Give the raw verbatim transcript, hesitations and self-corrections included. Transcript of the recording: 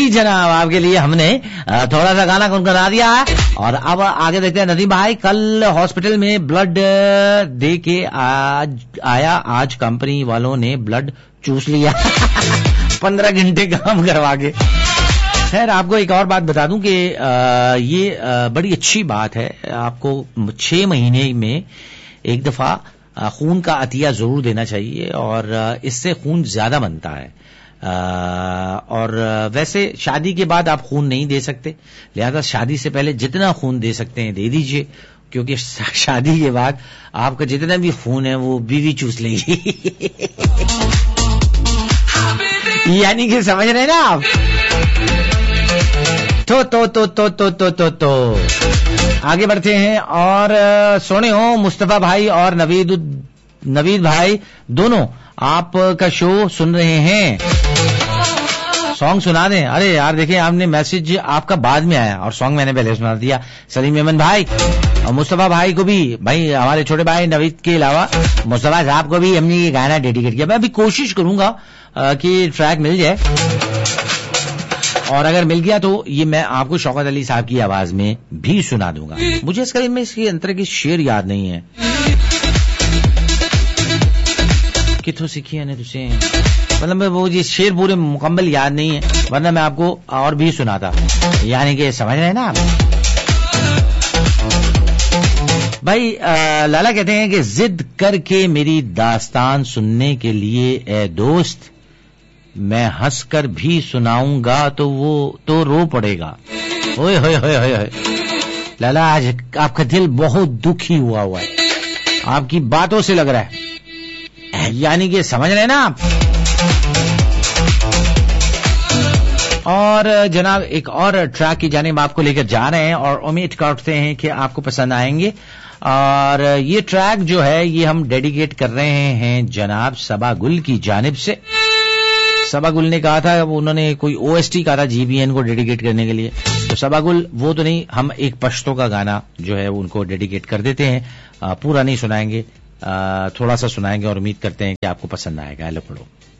जी जनाब, आपके लिए हमने थोड़ा सा गाना गुनगुना दिया है और अब आगे देखते हैं। नदीम भाई, कल हॉस्पिटल में ब्लड दे के आज आया, आज कंपनी वालों ने ब्लड चूस लिया पंद्रह घंटे काम करवा के। खैर, आपको एक और बात बता दूं कि ये आ, बड़ी अच्छी बात है। आपको छह महीने में एक दफा खून का अतिया जरूर देना चाहिए और इससे खून ज्यादा बनता है। आ, और वैसे शादी के बाद आप खून नहीं दे सकते, लिहाजा शादी से पहले जितना खून दे सकते हैं दे दीजिए, क्योंकि शादी के बाद आपका जितना भी खून है वो बीवी चूस लेगी यानी कि समझ रहे हैं ना आप। तो तो तो तो तो तो तो तो आगे बढ़ते हैं और सोने हो मुस्तफा भाई और नवीद नवीद भाई दोनों आपका शो सुन रहे हैं, सॉन्ग सुना दें। अरे यार देखिए, आपने मैसेज आपका बाद में आया और सॉन्ग मैंने पहले सुना दिया। सलीम अहमद भाई और मुस्तफा भाई को भी, भाई हमारे छोटे भाई नवीद के अलावा मुस्तफा साहब को भी हमने ये गाना डेडिकेट किया। मैं अभी कोशिश करूंगा कि ट्रैक मिल जाए और अगर मिल गया तो ये मैं आपको शौकत अली साहब की आवाज में भी सुना दूंगा। मुझे इसका में इसके अंतर की शेर याद नहीं है, कितों सीखी है तुझे, मतलब वो ये शेर पूरे मुकम्मल याद नहीं है, वरना मैं आपको और भी सुनाता। यानी कि समझ रहे हैं ना आप भाई। आ, लाला कहते हैं कि जिद करके मेरी दास्तान सुनने के लिए ए दोस्त, मैं हंसकर भी सुनाऊंगा तो वो तो रो पड़ेगा। ओए होए होए होए होए लाला, आज आपका दिल बहुत दुखी हुआ हुआ है, आपकी बातों से लग रहा है। यानी कि समझ रहे हैं ना आप। और जनाब एक और ट्रैक की जानिब आपको लेकर जा रहे हैं और उम्मीद करते हैं कि आपको पसंद आएंगे। और ये ट्रैक जो है ये हम डेडिकेट कर रहे हैं जनाब सबा गुल की जानिब से। सबा गुल ने कहा था, उन्होंने कोई ओएसटी कहा था जीबीएन को डेडिकेट करने के लिए, तो सबा गुल वो तो नहीं, हम एक पश्तो का गाना जो है उनको डेडिकेट कर देते हैं। पूरा नहीं सुनाएंगे, थोड़ा सा सुनाएंगे और उम्मीद करते हैं कि आपको पसंद आएगा। हेलो पढ़ो।